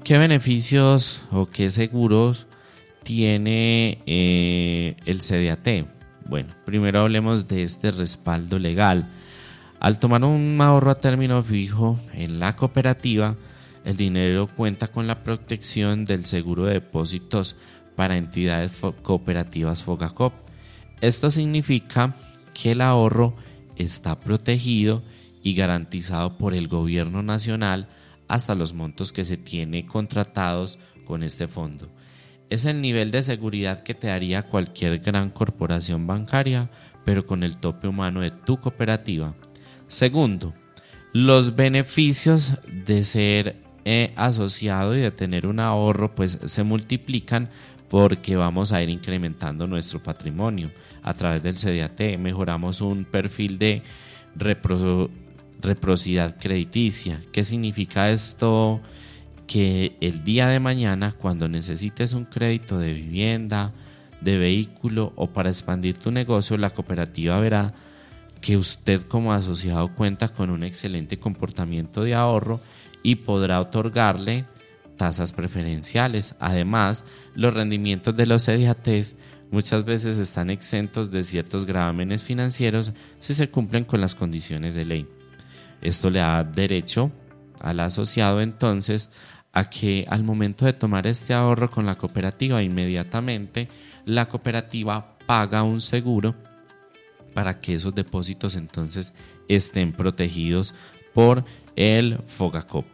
¿Qué beneficios o qué seguros tiene el CDAT? Bueno, primero hablemos de este respaldo legal. Al tomar un ahorro a término fijo en la cooperativa, el dinero cuenta con la protección del seguro de depósitos para entidades cooperativas FOGACOP. Esto significa que el ahorro está protegido y garantizado por el gobierno nacional hasta los montos que se tiene contratados con este fondo. Es el nivel de seguridad que te daría cualquier gran corporación bancaria, pero con el tope humano de tu cooperativa. Segundo, los beneficios de ser asociado y de tener un ahorro pues se multiplican porque vamos a ir incrementando nuestro patrimonio. A través del CDAT mejoramos un perfil de reciprocidad crediticia. ¿Qué significa esto? Que el día de mañana, cuando necesites un crédito de vivienda, de vehículo o para expandir tu negocio, la cooperativa verá que usted como asociado cuenta con un excelente comportamiento de ahorro y podrá otorgarle tasas preferenciales. Además, los rendimientos de los CDATs muchas veces están exentos de ciertos gravámenes financieros si se cumplen con las condiciones de ley. Esto le da derecho al asociado entonces a que al momento de tomar este ahorro con la cooperativa, inmediatamente la cooperativa paga un seguro para que esos depósitos entonces estén protegidos por el FOGACOP.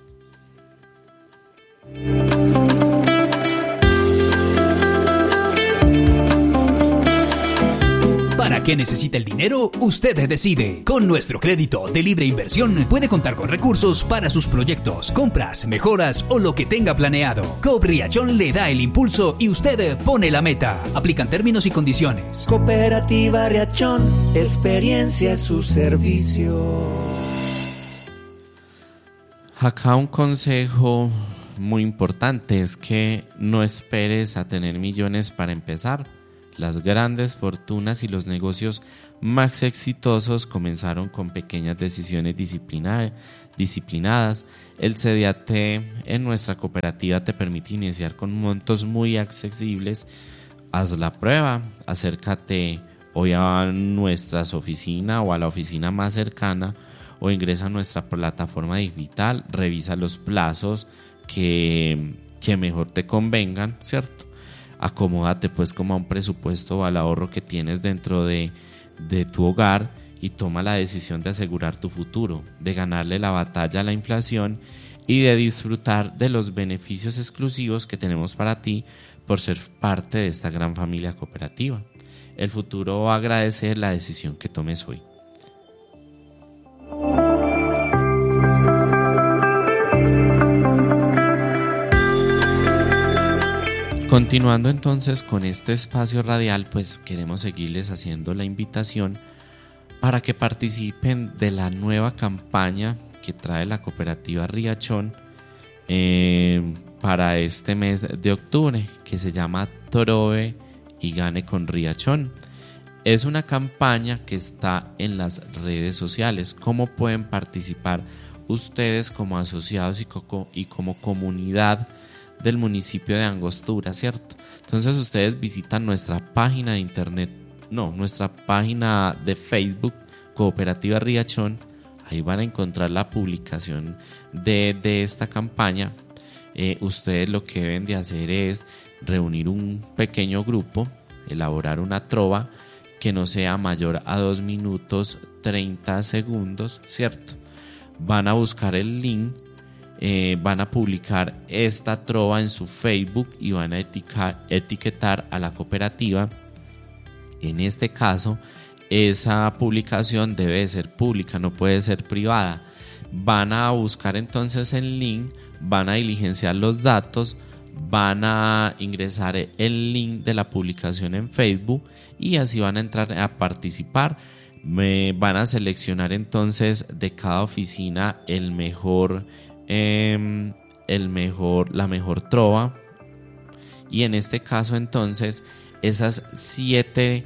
¿Para qué necesita el dinero? Usted decide. Con nuestro crédito de libre inversión puede contar con recursos para sus proyectos, compras, mejoras o lo que tenga planeado. Coop Riachón le da el impulso y usted pone la meta. Aplican términos y condiciones. Cooperativa Riachón, experiencia es su servicio. Acá un consejo muy importante es que no esperes a tener millones para empezar. Las grandes fortunas y los negocios más exitosos comenzaron con pequeñas decisiones disciplinadas. El CDAT en nuestra cooperativa te permite iniciar con montos muy accesibles. Haz la prueba, acércate hoy a nuestra oficina o a la oficina más cercana o ingresa a nuestra plataforma digital, revisa los plazos que mejor te convengan, ¿cierto? Acomódate pues como a un presupuesto o al ahorro que tienes dentro de tu hogar y toma la decisión de asegurar tu futuro, de ganarle la batalla a la inflación y de disfrutar de los beneficios exclusivos que tenemos para ti por ser parte de esta gran familia cooperativa. El futuro va a agradecer la decisión que tomes hoy. Continuando entonces con este espacio radial, pues queremos seguirles haciendo la invitación para que participen de la nueva campaña que trae la cooperativa Riachón para este mes de octubre, que se llama Trove y Gane con Riachón. Es una campaña que está en las redes sociales. ¿Cómo pueden participar ustedes como asociados y como comunidad del municipio de Angostura, ¿cierto? Entonces ustedes visitan nuestra página de internet, nuestra página de Facebook, Cooperativa Riachón. Ahí van a encontrar la publicación de esta campaña. Ustedes lo que deben de hacer es reunir un pequeño grupo, elaborar una trova que no sea mayor a 2 minutos 30 segundos, ¿cierto? Van a buscar el link, van a publicar esta trova en su Facebook y van a etiquetar a la cooperativa. En este caso, esa publicación debe ser pública, no puede ser privada. Van a buscar entonces el link, van a diligenciar los datos, van a ingresar el link de la publicación en Facebook y así van a entrar a participar. Van a seleccionar entonces de cada oficina la mejor trova, y en este caso entonces esas 7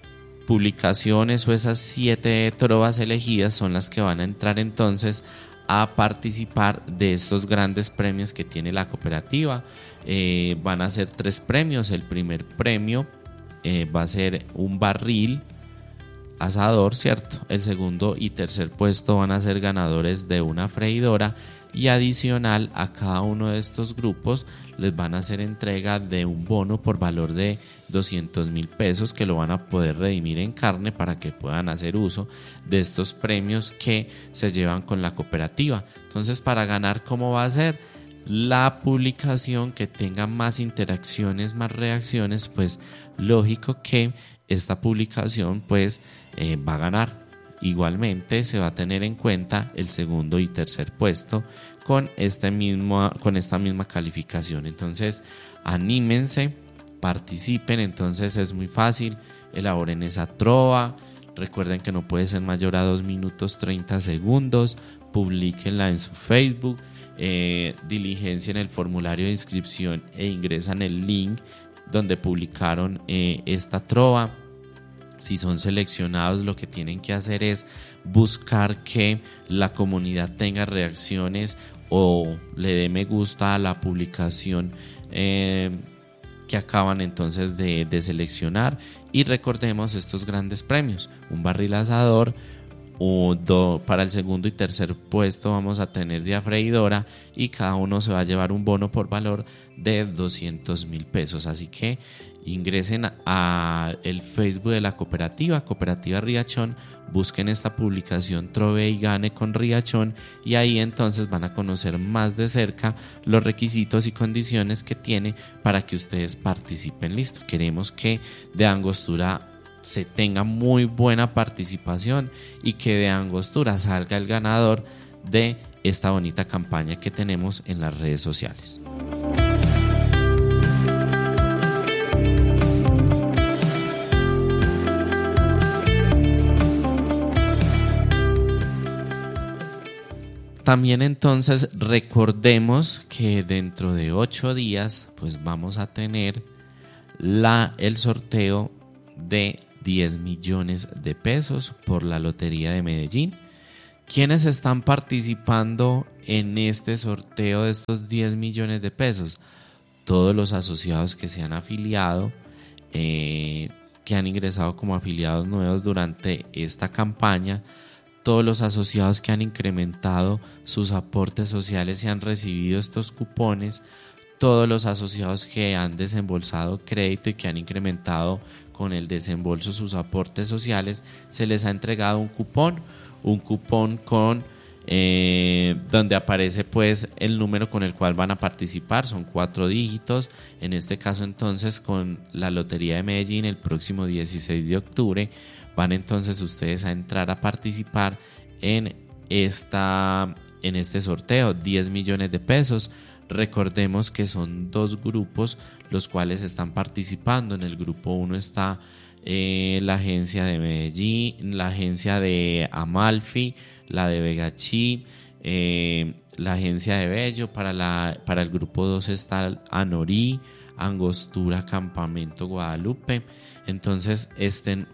publicaciones o esas 7 trovas elegidas son las que van a entrar entonces a participar de estos grandes premios que tiene la cooperativa. Van a ser 3 premios. El primer premio va a ser un barril asador, ¿cierto? El segundo y tercer puesto van a ser ganadores de una freidora, y adicional a cada uno de estos grupos les van a hacer entrega de un bono por valor de 200,000 pesos que lo van a poder redimir en carne para que puedan hacer uso de estos premios que se llevan con la cooperativa. Entonces, para ganar, ¿cómo va a ser? La publicación que tenga más interacciones, más reacciones, pues lógico que esta publicación pues va a ganar. Igualmente se va a tener en cuenta el segundo y tercer puesto con esta misma calificación. Entonces, anímense, participen. Entonces es muy fácil, elaboren esa trova. Recuerden que no puede ser mayor a 2 minutos 30 segundos. Publíquenla en su Facebook, diligencien el formulario de inscripción e ingresan el link donde publicaron esta trova. Si son seleccionados, lo que tienen que hacer es buscar que la comunidad tenga reacciones o le dé me gusta a la publicación que acaban entonces de seleccionar. Y recordemos estos grandes premios: un barril asador, para el segundo y tercer puesto vamos a tener de freidora, y cada uno se va a llevar un bono por valor de 200,000 pesos. Así que ingresen a el Facebook de la Cooperativa Riachón, busquen esta publicación Trove y Gane con Riachón, y ahí entonces van a conocer más de cerca los requisitos y condiciones que tiene para que ustedes participen. Listo, queremos que de Angostura se tenga muy buena participación y que de Angostura salga el ganador de esta bonita campaña que tenemos en las redes sociales. También entonces recordemos que dentro de 8 días pues vamos a tener el sorteo de 10 millones de pesos por la Lotería de Medellín. ¿Quiénes están participando en este sorteo de estos 10 millones de pesos? Todos los asociados que se han afiliado, que han ingresado como afiliados nuevos durante esta campaña, todos los asociados que han incrementado sus aportes sociales y han recibido estos cupones, todos los asociados que han desembolsado crédito y que han incrementado con el desembolso sus aportes sociales, se les ha entregado un cupón con donde aparece pues el número con el cual van a participar. Son 4 dígitos. En este caso entonces, con la Lotería de Medellín, el próximo 16 de octubre van entonces ustedes a entrar a participar en este sorteo, 10 millones de pesos. Recordemos que son 2 grupos los cuales están participando. En el grupo 1 está la agencia de Medellín, la agencia de Amalfi, la de Vegachí, la agencia de Bello. Para el grupo 2 está Anorí, Angostura, Campamento Guadalupe. Entonces estén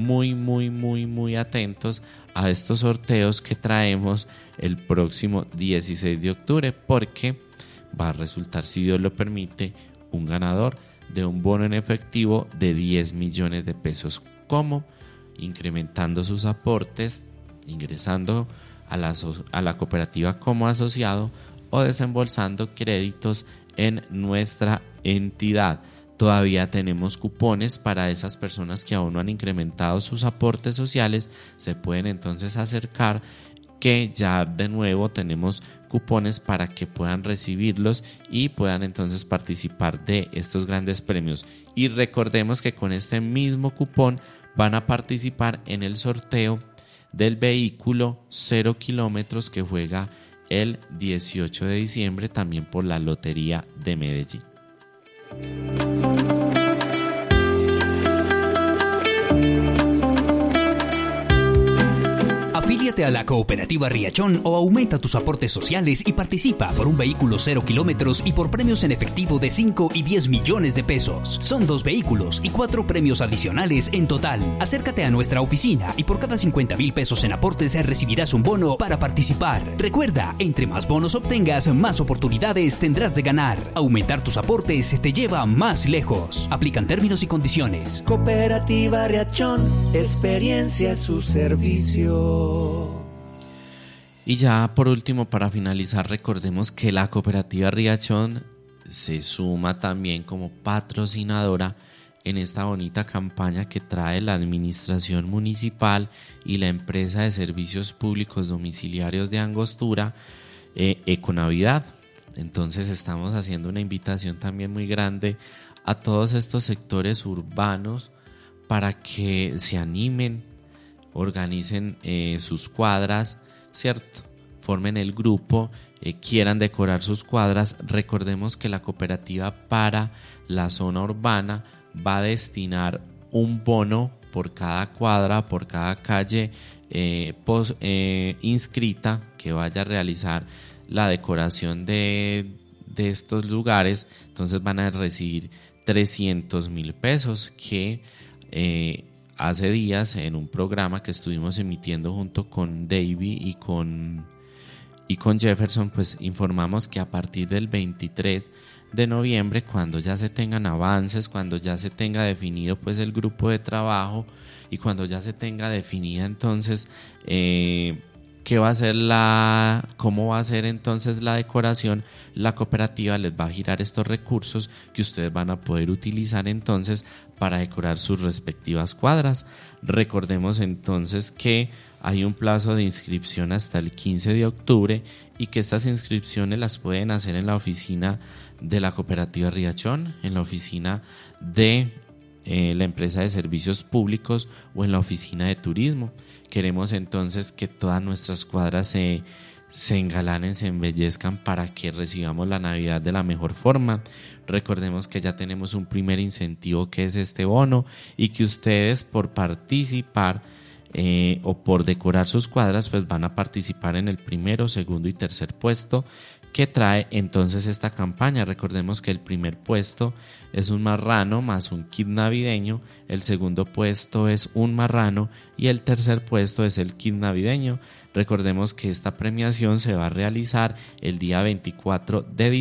muy atentos a estos sorteos que traemos el próximo 16 de octubre, porque va a resultar, si Dios lo permite, un ganador de un bono en efectivo de 10 millones de pesos. ¿Cómo? Incrementando sus aportes, ingresando a la cooperativa como asociado o desembolsando créditos en nuestra entidad. Todavía tenemos cupones para esas personas que aún no han incrementado sus aportes sociales. Se pueden entonces acercar, que ya de nuevo tenemos cupones para que puedan recibirlos y puedan entonces participar de estos grandes premios. Y recordemos que con este mismo cupón van a participar en el sorteo del vehículo 0 kilómetros que juega el 18 de diciembre también por la Lotería de Medellín. Acércate a la Cooperativa Riachón o aumenta tus aportes sociales y participa por un vehículo 0 kilómetros y por premios en efectivo de 5 y 10 millones de pesos. Son 2 vehículos y 4 premios adicionales en total. Acércate a nuestra oficina y por cada 50,000 pesos en aportes recibirás un bono para participar. Recuerda, entre más bonos obtengas, más oportunidades tendrás de ganar. Aumentar tus aportes te lleva más lejos. Aplican términos y condiciones. Cooperativa Riachón, experiencia a su servicio. Y ya por último, para finalizar, recordemos que la Cooperativa Riachón se suma también como patrocinadora en esta bonita campaña que trae la Administración Municipal y la Empresa de Servicios Públicos Domiciliarios de Angostura, Econavidad. Entonces estamos haciendo una invitación también muy grande a todos estos sectores urbanos para que se animen, organicen sus cuadras, ¿cierto? Formen el grupo, quieran decorar sus cuadras. Recordemos que la cooperativa para la zona urbana va a destinar un bono por cada cuadra, por cada calle inscrita que vaya a realizar la decoración de estos lugares. Entonces van a recibir 300,000 pesos que hace días en un programa que estuvimos emitiendo junto con Davy y con Jefferson, pues informamos que a partir del 23 de noviembre, cuando ya se tengan avances, cuando ya se tenga definido pues el grupo de trabajo y cuando ya se tenga definida entonces cómo va a ser entonces la decoración, la cooperativa les va a girar estos recursos que ustedes van a poder utilizar entonces para decorar sus respectivas cuadras. Recordemos entonces que hay un plazo de inscripción hasta el 15 de octubre y que estas inscripciones las pueden hacer en la oficina de la Cooperativa Riachón, en la oficina de la Empresa de Servicios Públicos o en la oficina de Turismo. Queremos entonces que todas nuestras cuadras se engalanen, se embellezcan para que recibamos la Navidad de la mejor forma. Recordemos que ya tenemos un primer incentivo que es este bono y que ustedes por participar o por decorar sus cuadras pues van a participar en el primero, segundo y tercer puesto que trae entonces esta campaña. Recordemos que el primer puesto es un marrano más un kit navideño, el segundo puesto es un marrano y el tercer puesto es el kit navideño. Recordemos que esta premiación se va a realizar el día 24 de